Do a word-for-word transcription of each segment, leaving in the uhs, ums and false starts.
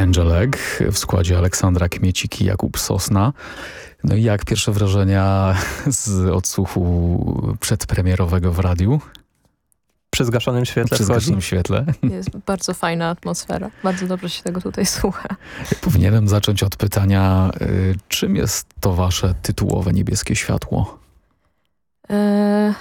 Angelek w składzie Aleksandra Kmiecik i Jakub Sosna. No i jak pierwsze wrażenia z odsłuchu przedpremierowego w radiu? Przy zgaszonym świetle Przy zgaszonym świetle. Jest bardzo fajna atmosfera. Bardzo dobrze się tego tutaj słucha. Powinienem zacząć od pytania, y, czym jest to wasze tytułowe niebieskie światło? E,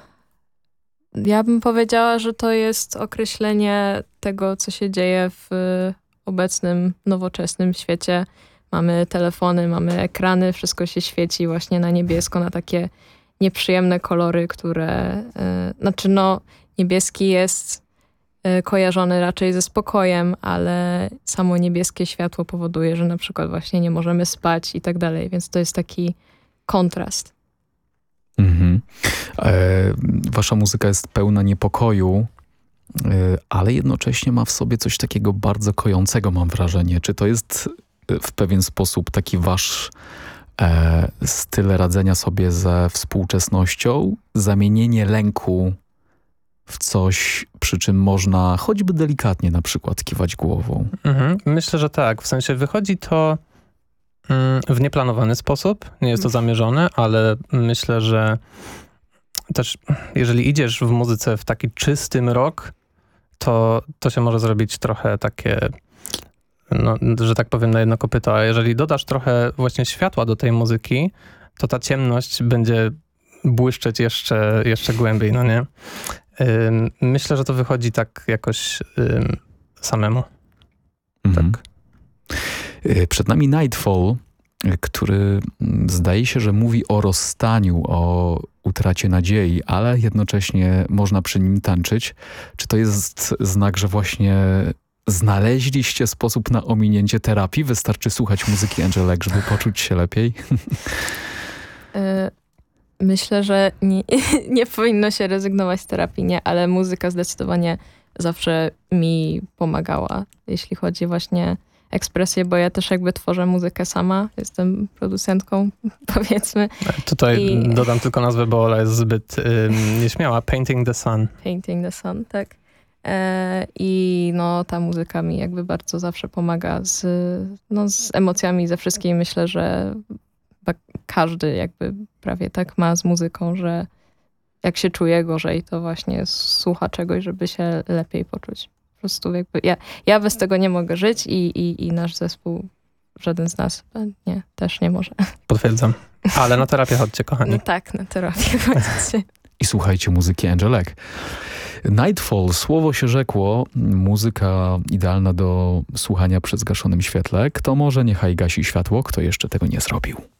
ja bym powiedziała, że to jest określenie tego, co się dzieje w obecnym, nowoczesnym świecie. Mamy telefony, mamy ekrany, wszystko się świeci właśnie na niebiesko, na takie nieprzyjemne kolory, które... E, znaczy no, niebieski jest e, kojarzony raczej ze spokojem, ale samo niebieskie światło powoduje, że na przykład właśnie nie możemy spać i tak dalej, więc to jest taki kontrast. Mhm. E, wasza muzyka jest pełna niepokoju, e, ale jednocześnie ma w sobie coś takiego bardzo kojącego, mam wrażenie. Czy to jest w pewien sposób taki wasz e, styl radzenia sobie ze współczesnością? Zamienienie lęku w coś, przy czym można choćby delikatnie na przykład kiwać głową. Mhm. Myślę, że tak. W sensie wychodzi to mm, w nieplanowany sposób. Nie jest to zamierzone, ale myślę, że też jeżeli idziesz w muzyce w taki czysty rock, to, to się może zrobić trochę takie, no, że tak powiem, na jedno kopyto. A jeżeli dodasz trochę właśnie światła do tej muzyki, to ta ciemność będzie błyszczeć jeszcze, jeszcze głębiej, no nie? Ym, myślę, że to wychodzi tak jakoś ym, samemu. Mhm. Tak. Przed nami Nightfall, który zdaje się, że mówi o rozstaniu, o utracie nadziei, ale jednocześnie można przy nim tańczyć. Czy to jest znak, że właśnie znaleźliście sposób na ominięcie terapii? Wystarczy słuchać muzyki Angelek, żeby poczuć się lepiej? Myślę, że nie, nie powinno się rezygnować z terapii, nie, ale muzyka zdecydowanie zawsze mi pomagała, jeśli chodzi właśnie ekspresję, bo ja też jakby tworzę muzykę sama, jestem producentką, powiedzmy. Tutaj I... dodam tylko nazwę, bo Ola jest zbyt ym, nieśmiała. Painting the Sun. Painting the Sun, tak. E, I no ta muzyka mi jakby bardzo zawsze pomaga z, no, z emocjami, ze wszystkim. Myślę, że każdy jakby prawie tak ma z muzyką, że jak się czuje gorzej, to właśnie słucha czegoś, żeby się lepiej poczuć. Po prostu jakby ja, ja bez tego nie mogę żyć i, i, i nasz zespół, żaden z nas nie, też nie może. Potwierdzam. Ale na terapię chodźcie, kochani. No tak, na terapię chodźcie. I słuchajcie muzyki Angelek. Nightfall, słowo się rzekło, muzyka idealna do słuchania przy zgaszonym świetle. Kto może, niechaj gasi światło, kto jeszcze tego nie zrobił.